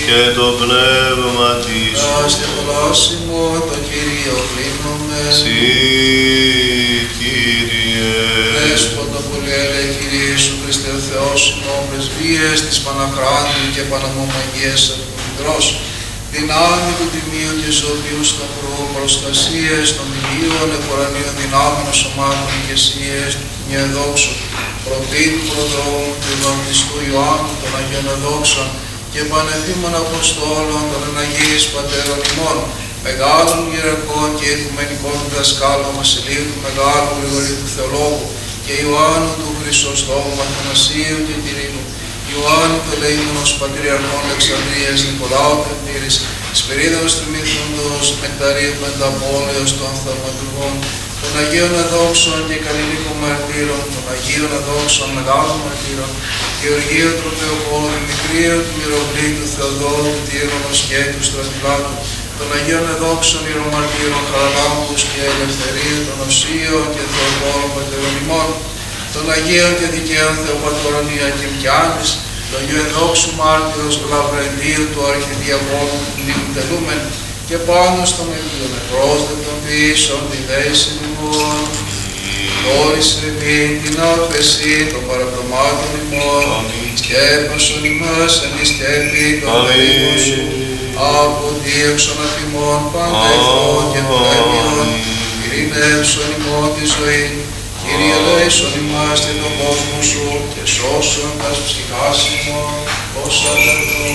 και το πνεύμα της Άστε πολλάσιμο το Κύριο κλείνομαι. Συ, Κύριε. Δέσποτα πολυέλε Κύριε Ιησού Χριστέ ο Θεός ημών, πρεσβείες της Παναχράντου και Παναμομαγίας Αρχιμητρός, δυνάμει του Τιμίου και Ζωοποιού Σταυρού, προστασίες των Ιλίων, εφορανίων δυνάμεων σωμάτων ηγεσίες, μια δόξου, προτήτου προδρόμου του Βαπτιστού Ιωάννου, των Αγίων Δόξων και πανεφήμων Αποστόλων, των Εναγίης Πατέρων ημών, μεγάλων ιεραρχών και οικουμενικών διδασκάλων Βασιλείου του Μεγάλου Γρηγορίου του Θεολόγου και Ιωάννου του Χρυσοστόμου Αθανασίου και Τυρίνου, Ιωάννου του Ελεήμονος Πατριαρχών Αλεξανδρίας, Νικολάου Πεντήρης, Σπυρίδωνος Τριμήθοντος, Νεκταρίου Πενταπόλεως των Θαυματουργών, των Αγίων Αδόξων και Καλλινίκων Μαρτύρων, των Αγίων Αδόξων Μεγάλων Μαρτύρων, Γεωργίου του Θεοπόλου, Δημητρίου του Μυροβλήτου, Θεοδόρου του Τύρωνος και του Στρατιλάτου, των Αγίων Αδόξων Ιερομαρτύρων, Χαραλάμπους και Ελευθερίου, των Οσίων και Θεοπόλων Πατερών ημών, των Αγίων και Δικαίων Θεοπατώρων Ιακήμ και Άννης, του Αγίου Εδόξου Μάρτυρος Λαβρεντίου του Αρχιδιαβόλου του Λίγου τελούμεν, και πάνω στον Αγίον Ευπρόσδεκτον πίσω τη δέση ημών, δόρισε μη την άφεση των παραπτωμάτων ημών, σκέπασον ημάς εν εις σκέπη των περίπων σου, αποδίωξον απ' ημών πάντα εχθρών και πολέμιων, ειρηνεύσον ημών τη ζωή. Κύριε ελέησον ημάς και τον κόσμο σου και σώσον τας ψυχάς ημών, ως αδελφόν.